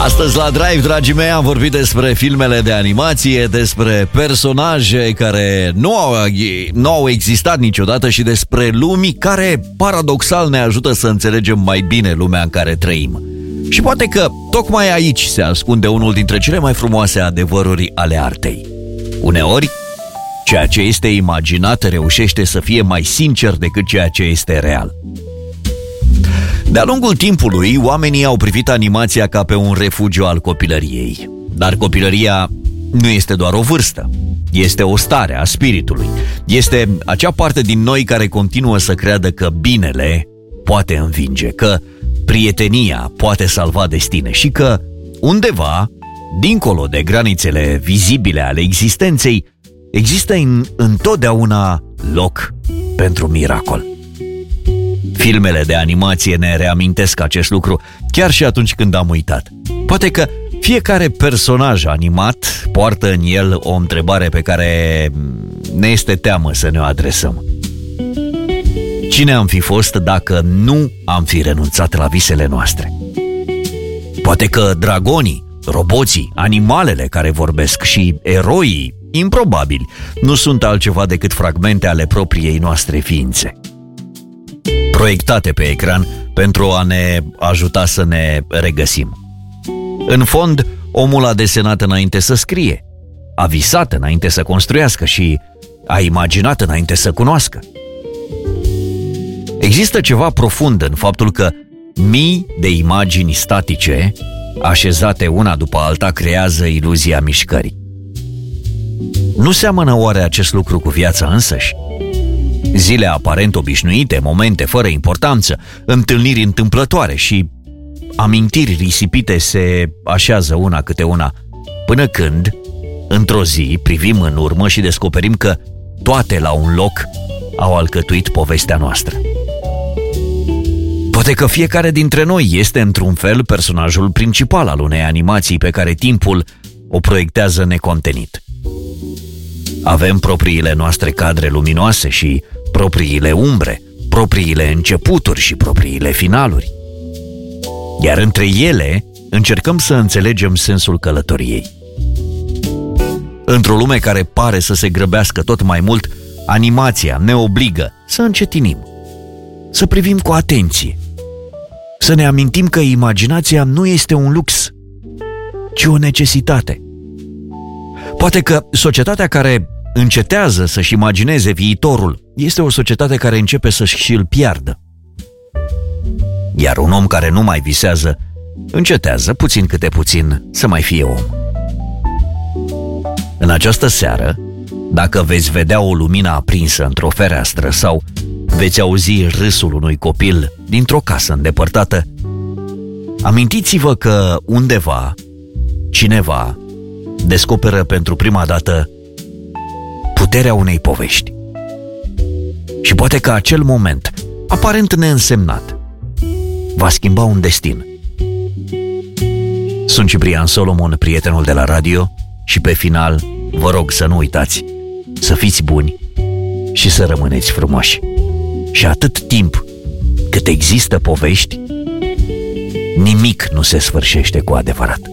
Astăzi la Drive, dragii mei, am vorbit despre filmele de animație, despre personaje care nu au existat niciodată și despre lumi care, paradoxal, ne ajută să înțelegem mai bine lumea în care trăim. Și poate că tocmai aici se ascunde unul dintre cele mai frumoase adevăruri ale artei. Uneori, ceea ce este imaginat reușește să fie mai sincer decât ceea ce este real. De-a lungul timpului, oamenii au privit animația ca pe un refugiu al copilăriei. Dar copilăria nu este doar o vârstă, este o stare a spiritului. Este acea parte din noi care continuă să creadă că binele poate învinge, că prietenia poate salva destine și că undeva, dincolo de granițele vizibile ale existenței, există întotdeauna loc pentru miracol. Filmele de animație ne reamintesc acest lucru chiar și atunci când am uitat. Poate că fiecare personaj animat poartă în el o întrebare pe care ne este teamă să ne o adresăm. Cine am fi fost dacă nu am fi renunțat la visele noastre? Poate că dragonii, roboții, animalele care vorbesc și eroii improbabili nu sunt altceva decât fragmente ale propriei noastre ființe, proiectate pe ecran pentru a ne ajuta să ne regăsim. În fond, omul a desenat înainte să scrie, a visat înainte să construiască și a imaginat înainte să cunoască. Există ceva profund în faptul că mii de imagini statice, așezate una după alta, creează iluzia mișcării. Nu seamănă oare acest lucru cu viața însăși? Zile aparent obișnuite, momente fără importanță, întâlniri întâmplătoare și amintiri risipite se așează una câte una, până când, într-o zi, privim în urmă și descoperim că toate la un loc au alcătuit povestea noastră. Poate că fiecare dintre noi este într-un fel personajul principal al unei animații pe care timpul o proiectează necontenit. Avem propriile noastre cadre luminoase și propriile umbre, propriile începuturi și propriile finaluri. Iar între ele încercăm să înțelegem sensul călătoriei. Într-o lume care pare să se grăbească tot mai mult, animația ne obligă să încetinim, să privim cu atenție, să ne amintim că imaginația nu este un lux, ci o necesitate. Poate că societatea care încetează să-și imagineze viitorul este o societate care începe să-și îl piardă. Iar un om care nu mai visează încetează puțin câte puțin să mai fie om. În această seară, dacă veți vedea o lumină aprinsă într-o fereastră sau veți auzi râsul unui copil dintr-o casă îndepărtată, amintiți-vă că undeva, cineva descoperă pentru prima dată puterea unei povești. Și poate că acel moment, aparent neînsemnat, va schimba un destin. Sunt Ciprian Solomon, prietenul de la radio, și pe final vă rog să nu uitați să fiți buni și să rămâneți frumoși. Și atât timp cât există povești, nimic nu se sfârșește cu adevărat.